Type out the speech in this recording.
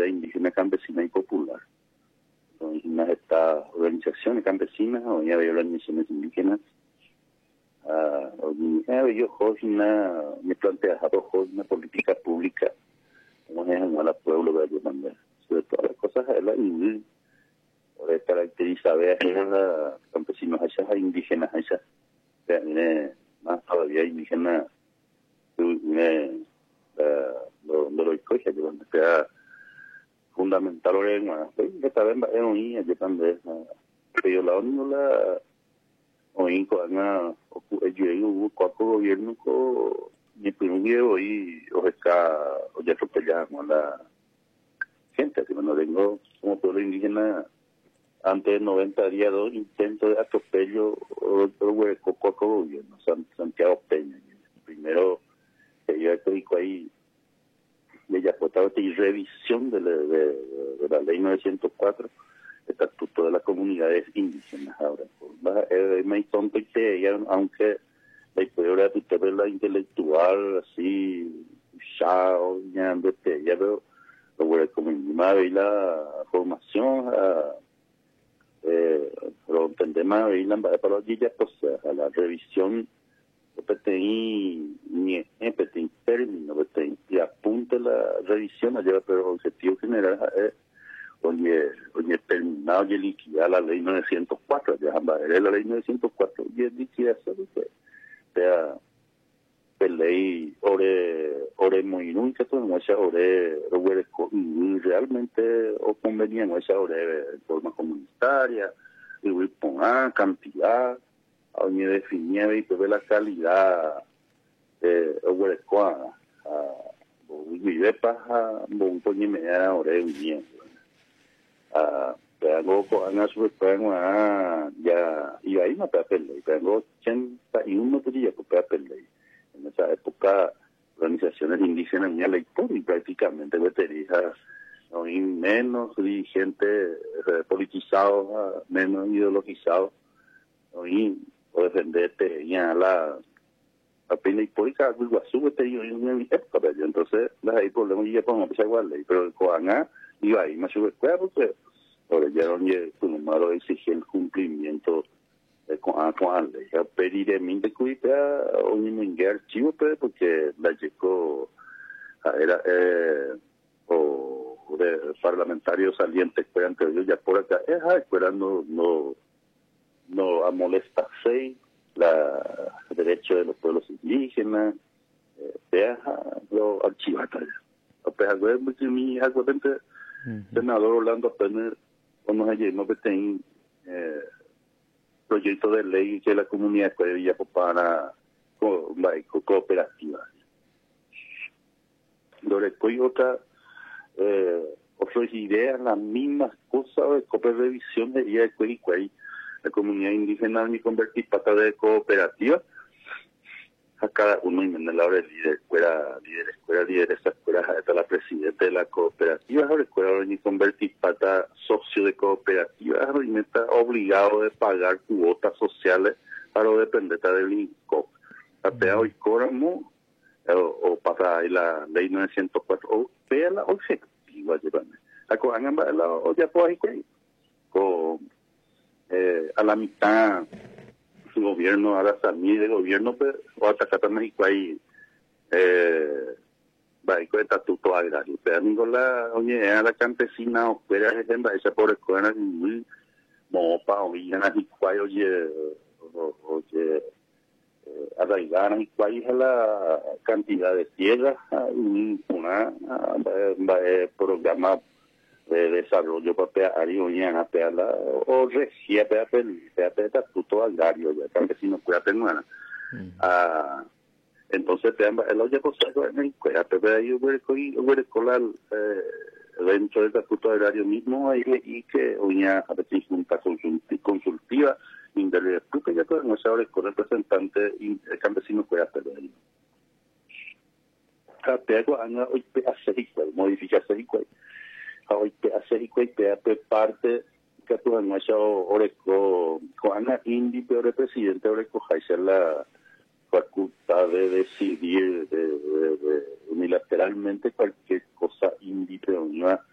Asamblea Indígena Campesina y Popular. Unas estas organizaciones campesinas, o ya había organizaciones indígenas. Yo me plantea una política pública, como es en el pueblo de Ayamanda. Sobre todas las cosas, es la indígena. Caracteriza a los campesinos allá, indígenas allá. Más todavía indígenas, donde lo escoge, donde sea fundamental ahora que también es un niño que también pero la única o incoana yo cuatro gobierno co ni primero y o está o ya atropellamos a la gente que no tengo como pueblo indígena antes de 90 días dos intentos de atropello o cuatro gobierno Santiago Peña primero que yo estoy ahí de ya y revisión de la ley 904, estatuto de las comunidades indígenas ahora. Me tonto que aunque la historia de la intelectual así ya pero como y la formación pero entendemos y la para los días pues a la revisión ni término y apunte la revisión allá, pero el objetivo general es oye terminado y liquidar la ley 904 ya es la ley 904 y es liquidar eso sea ley ore muy nunca todo esa ore realmente o convenía esa ore de forma comunitaria y poner cantidad a donde definía y ver la calidad de vive paja un poño me da ahora bien pero con su ya y ahí no papel pero 81 días por papel en esa época organizaciones indígenas ni ley y prácticamente veterinaria no y menos dirigentes politizados menos ideologizados y o defenderte ya la pena histórica de Iguazú en una época entonces hay problemas ya con esa igual ley pero con iba ahí más sobre escuela porque ahora ya no tu número exige el cumplimiento con la ley pedir mi de cuida o ni me archivo porque la llegó era o de parlamentarios salientes que anterior ya por acá esperando no molestarse el derecho de los pueblos indígenas lo archivata senador Orlando apenas cuando ayer no ten proyecto de ley que la comunidad puede ir para cooperativas después otras ideas las mismas cosas de revisión de día de la comunidad indígena ni convertir pata de cooperativa a cada uno en la hora de líder esa escuela hasta la presidenta de la cooperativa ahora escuela ni convertir pata socio de cooperativa y está obligado de pagar cuotas sociales para depender del INCO hasta hoy córamo o para la ley 904 o vea la objetiva llevarme la o ya pues con a la mitad su gobierno ahora también de gobierno pero o hasta México ahí va con estatuto agrario pero la oye a la campesina o fuera esa por escuela muy mopa o villana y cuay oye arraigar y cuál es la cantidad de tierra una programa de desarrollo papelario o regia estatuto agrario ya campesino puede tener entonces el oye pues escolar dentro del estatuto agrario mismo y que una a veces junta consultiva que ya todo no sabe con representante y el campesino puede hacer ahí pero hoy hace modificación hoy hace parte que tú no has oreco con indi pero el presidente oreco hace la facultad de decidir de unilateralmente cualquier cosa indi pero no